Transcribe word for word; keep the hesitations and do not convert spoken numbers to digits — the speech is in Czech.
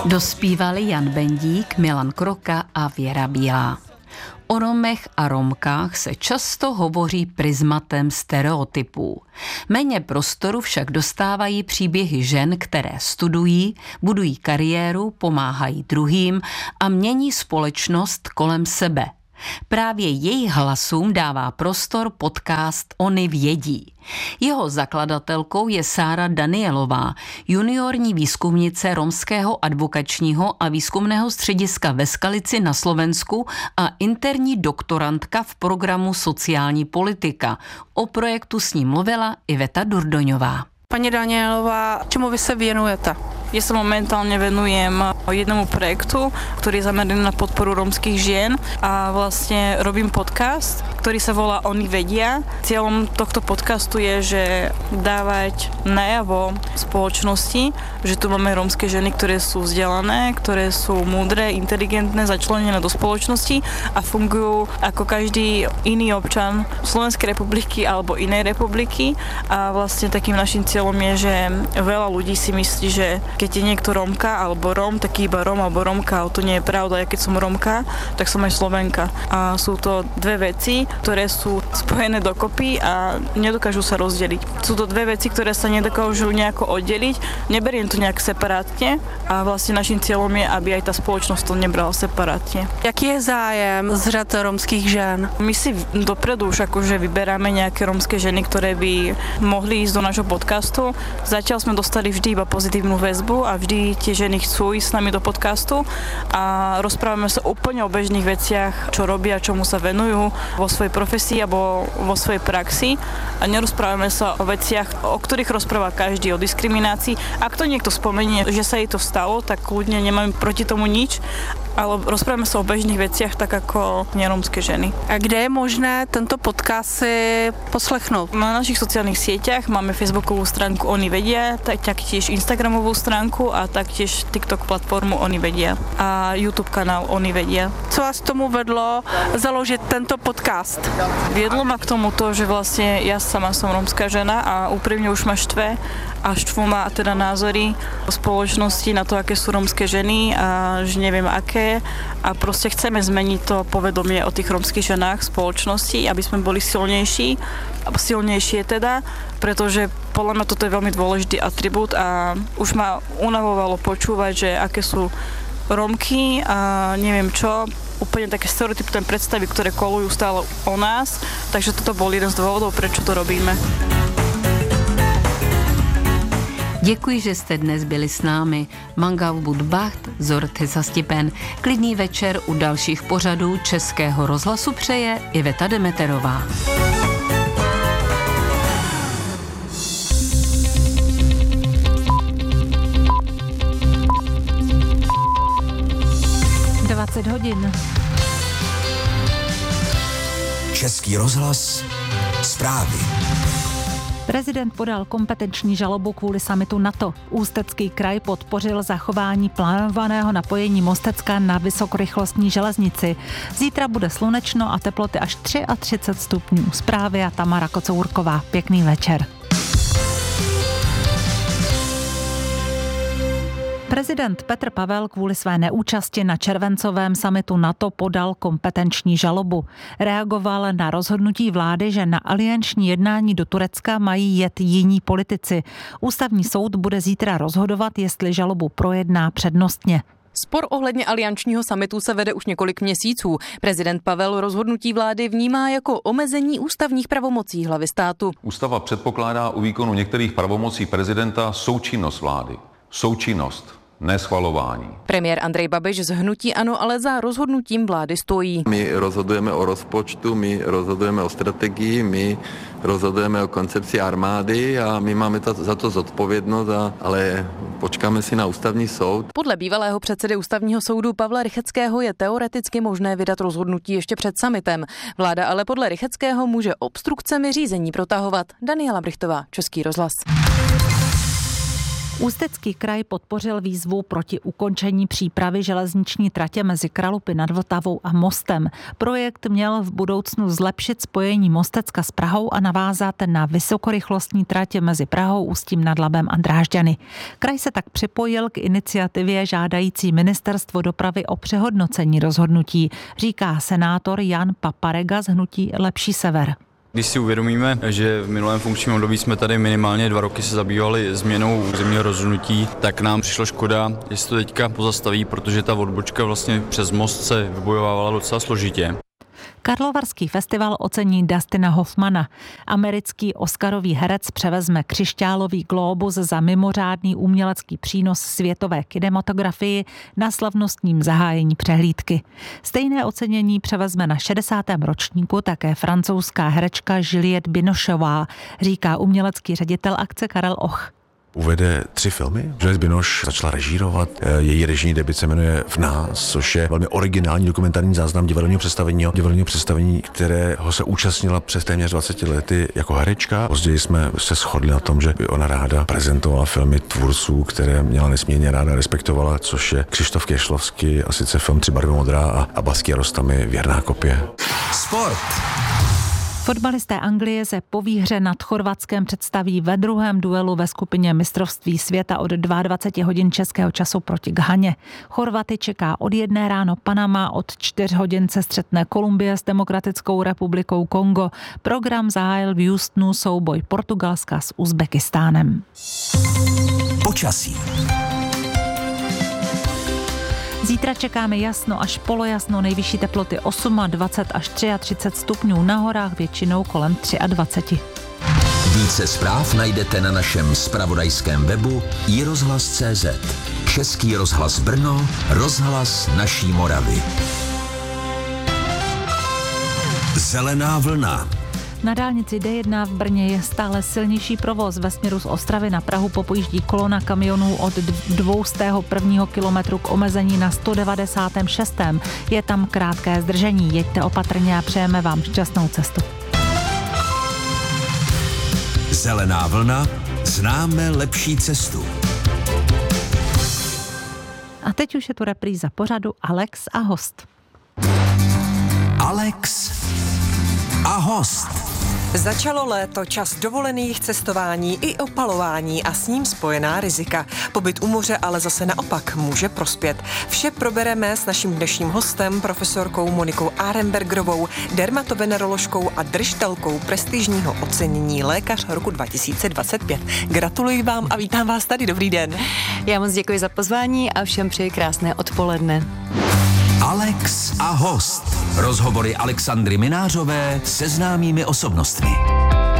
Dospívali Jan Bendík, Milan Kroka a Věra Bílá. O Romech a Romkách se často hovoří prizmatem stereotypů. Méně prostoru však dostávají příběhy žen, které studují, budují kariéru, pomáhají druhým a mění společnost kolem sebe. Právě jejich hlasům dává prostor podcast Oni vědí. Jeho zakladatelkou je Sára Danielová, juniorní výzkumnice romského advokačního a výzkumného střediska ve Skalici na Slovensku a interní doktorantka v programu Sociální politika. O projektu s ním mluvila Iveta Durdoňová. Pani Danielová, čemu vy sa venujete? Ja sa momentálne venujem jednomu projektu, ktorý je zameraný na podporu rómskych žien a vlastne robím podcast, ktorý sa volá Oni vedia. Cieľom tohto podcastu je, že dávať najavo spoločnosti, že tu máme rómske ženy, ktoré sú vzdelané, ktoré sú múdre, inteligentné, začlenené do spoločnosti a fungujú ako každý iný občan Slovenskej republiky alebo inej republiky. A vlastne takým našim cieľom je, že veľa ľudí si myslí, že keď je niekto Rómka alebo Róm, tak iba Róm alebo Rómka, ale to nie je pravda. Ja keď som Rómka, tak som aj Slovenka. A sú to dve veci, ktoré sú spojené dokopy a nedokážu sa rozdeliť. Sú to dve veci, ktoré sa nedokážu nejako oddeliť. Neberiem to nejak separátne a vlastne našim cieľom je, aby aj tá spoločnosť to nebrala separátne. Jaký je zájem z řad rómskych žen? My si dopredu už akože vyberáme nejaké rómske ženy, ktoré by mohli ísť do nášho podcastu. Zatiaľ sme dostali vždy iba pozitívnu väzbu a vždy tie ženy chcú ísť s nami do podcastu a rozprávame sa úplne o bežných veciach, čo robia, čomu sa venujú vo svojej profesii alebo vo svojej praxi a nerozprávame sa o veciach, o ktorých rozpráva každý, o diskriminácii. Ak to niekto spomenie, že sa jej to stalo, tak kľudne nemám proti tomu nič, ale rozprávame sa o bežných veciach tak ako nerómske ženy. A kde je možné tento podcast si poslechnout? Na našich sociálnych sieťach máme facebookovú stránku Oni vedia, taktiež instagramovú stránku a taktiež TikTok platformu Oni vedia a YouTube kanál Oni vedia. Co vás tomu vedlo založiť tento podcast? Viedlo ma k tomu to, že vlastne ja sama som rómska žena a úprimne už ma štve a štvu ma teda názory v spoločnosti na to, aké sú rómske ženy a že neviem aké a proste chceme zmeniť to povedomie o tých rómskych ženách v spoločnosti, aby sme boli silnejší, silnejšie teda, pretože podľa mňa toto je veľmi dôležitý atribút a už ma unavovalo počúvať, že aké sú Rómky a neviem čo, úplne také stereotypné predstavy, ktoré kolujú stále o nás, takže toto bol jeden z dôvodov, prečo to robíme. Děkuji, že jste dnes byli s námi. Mangav Budbacht, Zorte Zastipen. Klidný večer u dalších pořadů Českého rozhlasu přeje Iveta Demeterová. dvacet hodin. Český rozhlas, zprávy. Prezident podal kompetenční žalobu kvůli summitu NATO. Ústecký kraj podpořil zachování plánovaného napojení Mostecka na vysokorychlostní železnici. Zítra bude slunečno a teploty až třicet tři stupňů. Zprávy a Tamara Kocourková. Pěkný večer. Prezident Petr Pavel kvůli své neúčasti na červencovém summitu NATO podal kompetenční žalobu. Reagoval na rozhodnutí vlády, že na alianční jednání do Turecka mají jet jiní politici. Ústavní soud bude zítra rozhodovat, jestli žalobu projedná přednostně. Spor ohledně aliančního summitu se vede už několik měsíců. Prezident Pavel rozhodnutí vlády vnímá jako omezení ústavních pravomocí hlavy státu. Ústava předpokládá u výkonu některých pravomocí prezidenta součinnost vlády. Součinnost. Neschvalování. Premiér Andrej Babiš z hnutí ANO ale za rozhodnutím vlády stojí. My rozhodujeme o rozpočtu, my rozhodujeme o strategii, my rozhodujeme o koncepci armády a my máme ta, za to zodpovědnost, a, ale počkáme si na ústavní soud. Podle bývalého předsedy ústavního soudu Pavla Rycheckého je teoreticky možné vydat rozhodnutí ještě před summitem. Vláda ale podle Rycheckého může obstrukcemi řízení protahovat. Daniela Brychtová, Český rozhlas. dvacet hodin. Český rozhlas. Zprávy. Prezident Petr Pavel kvůli summitu NATO podal kompetenční žalobu. Reagoval na rozhodnutí vlády, že na alianční jednání do Turecka mají jet jiní politici. Ústavní soud bude zítra rozhodovat, jestli žalobu projedná přednostně. Český rozhlas. Ústecký kraj podpořil výzvu proti ukončení přípravy železniční tratě mezi Kralupy nad Vltavou a Mostem. Projekt měl v budoucnu zlepšit spojení Mostecka s Prahou a navázat na vysokorychlostní tratě mezi Prahou, Ústím nad Labem a Drážďany. Kraj se tak připojil k iniciativě žádající Ministerstvo dopravy o přehodnocení rozhodnutí, říká senátor Jan Paparega z hnutí Lepší sever. Když si uvědomíme, že v minulém funkčním období jsme tady minimálně dva roky se zabývali změnou územního rozhodnutí, tak nám přišla škoda, že se to teďka pozastaví, protože ta odbočka vlastně přes most se vybojovávala docela složitě. Karlovarský festival ocení Dustina Hoffmana. Americký oscarový herec převezme křišťálový glóbus za mimořádný umělecký přínos světové kinematografii na slavnostním zahájení přehlídky. Stejné ocenění převezme na šedesátém ročníku také francouzská herečka Juliette Binochová, říká umělecký ředitel akce Karel Och. Uvede tři filmy. Juliette Binoche začala režírovat. Její režijní debut se jmenuje V nás, což je velmi originální dokumentární záznam divadelního představení, divadelního představení, kterého se účastnila přes téměř dvacet lety jako herečka. Později jsme se shodli na tom, že by ona ráda prezentovala filmy tvůrců, které měla nesmírně ráda, respektovala, což je Křištof Kešlovský a sice film Tři barvy modrá a, a Basky Rostamy Věrná kopie. Sport. Fotbalisté Anglie se po výhře nad Chorvatskem představí ve druhém duelu ve skupině mistrovství světa od dvacet dva hodin českého času proti Ghaně. Chorvaty čeká od jedné ráno Panama, od čtyř hodin se střetne Kolumbie s Demokratickou republikou Kongo. Program zahájil v Houstonu souboj Portugalska s Uzbekistánem. Počasí. Zítra čekáme jasno až polojasno, nejvyšší teploty dvacet osm až třicet tři stupňů, na horách většinou kolem dvacet tři. Více zpráv najdete na našem zpravodajském webu i rozhlas tečka cé zet. Český rozhlas Brno, rozhlas naší Moravy. Zelená vlna. Na dálnici D jedna v Brně je stále silnější provoz. Ve směru z Ostravy na Prahu popojíždí kolona kamionů od dvoustého prvního kilometru k omezení na sto devadesátém šestém Je tam krátké zdržení. Jeďte opatrně a přejeme vám šťastnou cestu. Zelená vlna. Známe lepší cestu. A teď už je tu repríza pořadu Alex a host. Alex a host. Začalo léto, čas dovolených, cestování i opalování a s ním spojená rizika. Pobyt u moře ale zase naopak může prospět. Vše probereme s naším dnešním hostem, profesorkou Monikou Arenbergerovou, dermatoveneroložkou a držitelkou prestižního ocenění Lékař roku dva tisíce dvacet pět. Gratuluji vám a vítám vás tady. Dobrý den. Já moc děkuji za pozvání a všem přeji krásné odpoledne. Alex a host. Rozhovory Alexandry Minářové se známými osobnostmi.